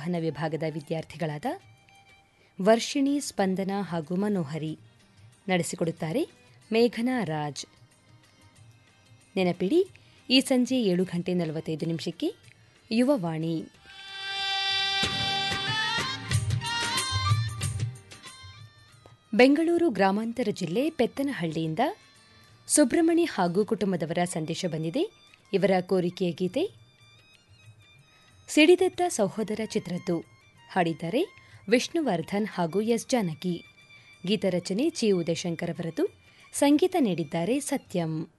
ಸಂವಹನ ವಿಭಾಗದ ವಿದ್ಯಾರ್ಥಿಗಳಾದ ವರ್ಷಿಣಿ, ಸ್ಪಂದನ ಹಾಗೂ ಮನೋಹರಿ. ನಡೆಸಿಕೊಡುತ್ತಾರೆ ಮೇಘನಾ ರಾಜ್. ನೆನಪಿಡಿ, ಈ ಸಂಜೆ 7:45 ಯುವವಾಣಿ. ಬೆಂಗಳೂರು ಗ್ರಾಮಾಂತರ ಜಿಲ್ಲೆ ಪೆತ್ತನಹಳ್ಳಿಯಿಂದ ಸುಬ್ರಹ್ಮಣಿ ಹಾಗೂ ಕುಟುಂಬದವರ ಸಂದೇಶ ಬಂದಿದೆ. ಇವರ ಕೋರಿಕೆಯ ಗೀತೆ ಸಿಡಿದೆದ್ದ ಸಹೋದರ ಚಿತ್ರದ್ದು. ಹಾಡಿದ್ದಾರೆ ವಿಷ್ಣುವರ್ಧನ್ ಹಾಗೂ ಎಸ್ ಜಾನಕಿ. ಗೀತರಚನೆ ಚಿ. ಉದಯಶಂಕರ್ ಅವರದು. ಸಂಗೀತ ನೀಡಿದ್ದಾರೆ ಸತ್ಯಂ.